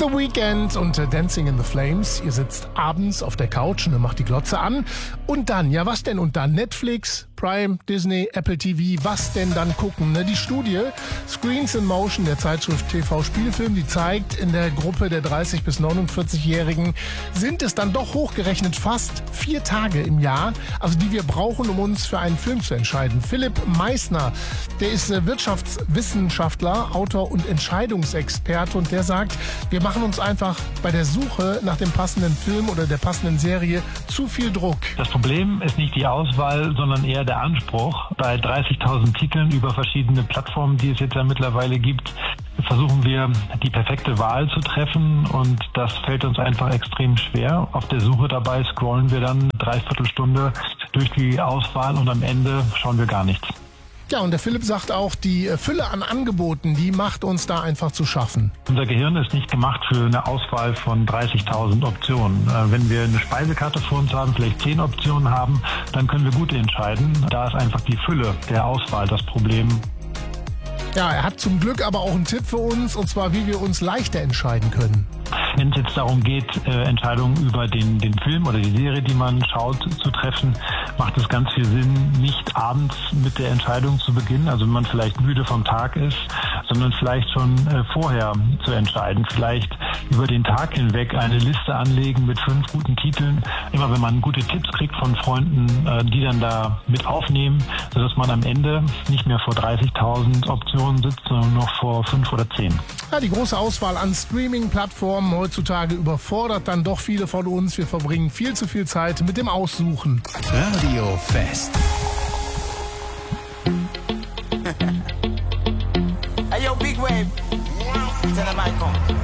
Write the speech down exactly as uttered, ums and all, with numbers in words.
The Weeknd und äh, Dancing in the Flames. Ihr sitzt abends auf der Couch und ihr macht die Glotze an. Und dann, ja was denn? Und dann Netflix, Prime, Disney, Apple T V. Was denn dann gucken? Ne? Die Studie Screens in Motion der Zeitschrift T V Spielfilm, die zeigt, in der Gruppe der dreißig- bis neunundvierzig-Jährigen sind es dann doch hochgerechnet fast vier Tage im Jahr, also die wir brauchen, um uns für einen Film zu entscheiden. Philipp Meissner, der ist äh, Wirtschaftswissenschaftler, Autor und Entscheidungsexperte und der sagt, wir machen uns einfach bei der Suche nach dem passenden Film oder der passenden Serie zu viel Druck. Das Problem ist nicht die Auswahl, sondern eher der Anspruch. Bei dreißigtausend Titeln über verschiedene Plattformen, die es jetzt ja mittlerweile gibt, versuchen wir, die perfekte Wahl zu treffen und das fällt uns einfach extrem schwer. Auf der Suche dabei scrollen wir dann dreiviertel Stunde durch die Auswahl und am Ende schauen wir gar nichts. Ja, und der Philipp sagt auch, die Fülle an Angeboten, die macht uns da einfach zu schaffen. Unser Gehirn ist nicht gemacht für eine Auswahl von dreißigtausend Optionen. Wenn wir eine Speisekarte vor uns haben, vielleicht zehn Optionen haben, dann können wir gut entscheiden. Da ist einfach die Fülle der Auswahl das Problem. Ja, er hat zum Glück aber auch einen Tipp für uns, und zwar, wie wir uns leichter entscheiden können. Wenn es jetzt darum geht, äh, Entscheidungen über den, den Film oder die Serie, die man schaut, zu treffen, macht es ganz viel Sinn, nicht abends mit der Entscheidung zu beginnen, also wenn man vielleicht müde vom Tag ist, sondern vielleicht schon äh, vorher zu entscheiden. Vielleicht über den Tag hinweg eine Liste anlegen mit fünf guten Titeln. Immer wenn man gute Tipps kriegt von Freunden, äh, die dann da mit aufnehmen, sodass man am Ende nicht mehr vor dreißigtausend Optionen sitzt, sondern noch vor fünf oder zehn. Ja, die große Auswahl an Streaming-Plattformen heutzutage überfordert dann doch viele von uns. Wir verbringen viel zu viel Zeit mit dem Aussuchen. Radio Fest. Hey yo, Big Wave. Tell them I come.